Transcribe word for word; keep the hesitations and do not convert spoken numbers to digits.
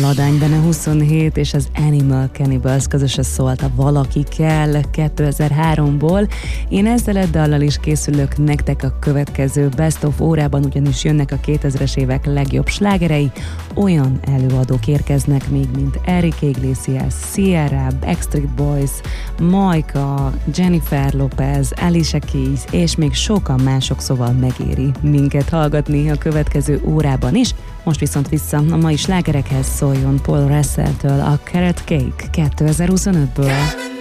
Ladány Bene huszonhét és az Animal Cannibals közösen szólt a Valaki kell kétezer-háromból. Én ezzel a dallal is készülök nektek a következő Best of órában, ugyanis jönnek a kétezres évek legjobb slágerei. Olyan előadók érkeznek még, mint Enrique Iglesias, Sierra, Backstreet Boys, Majka, Jennifer Lopez, Alicia Keys, és még sokan mások, szóval megéri minket hallgatni a következő órában is. Most viszont vissza a mai slágerekhez, szóljon Paul Russell-től a Carrot Cake kétezer-huszonötből.